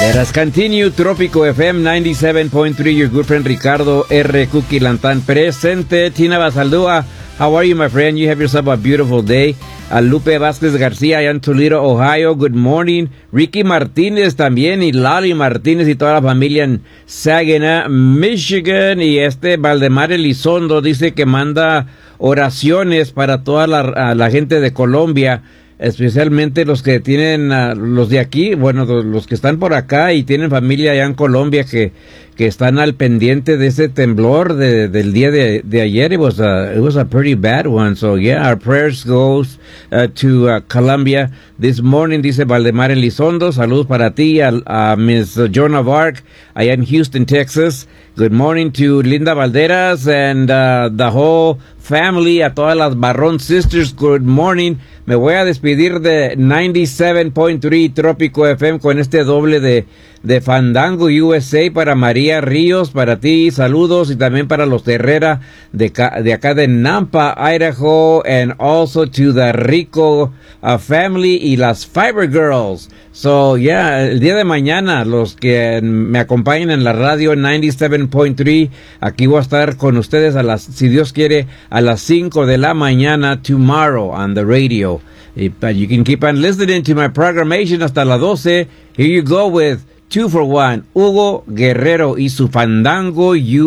Let us continue. Trópico FM 97.3. Your good friend Ricardo R. Cookie Lantan presente. Tina Basaldúa, how are you, my friend? You have yourself a beautiful day. Lupe Vázquez García, allá en Toledo, Ohio. Good morning. Ricky Martínez también, y Lali Martínez y toda la familia en Saginaw, Michigan. Y Valdemar Elizondo dice que manda oraciones para toda la gente de Colombia, especialmente los que tienen, los de aquí, bueno, los que están por acá y tienen familia allá en Colombia que están al pendiente de ese temblor del día de ayer. It was a pretty bad one. So yeah, our prayers goes to Colombia this morning, dice Valdemar Elizondo. Saludos para ti, a Miss Jonah Vark allá en Houston, Texas. Good morning to Linda Valderas and the whole family, a todas las Barrón Sisters. Good morning. Me voy a despedir de 97.3 Trópico FM con este doble de Fandango USA para María Ríos, para ti, saludos, y también para los Herrera de acá de Nampa, Idaho, and also to the Rico family y las Fiber Girls. So, yeah, el día de mañana, los que me acompañen en la radio 97.3, aquí voy a estar con ustedes si Dios quiere, a las 5 de la mañana, tomorrow on the radio. But you can keep on listening to my programmation hasta las 12. Here you go with 2 for 1, Hugo Guerrero y su Fandango